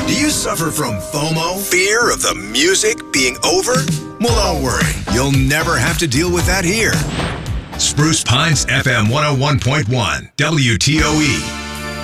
Do you suffer from FOMO? Fear of the music being over? Well, don't worry. You'll never have to deal with that here. Spruce Pines FM 101.1 WTOE.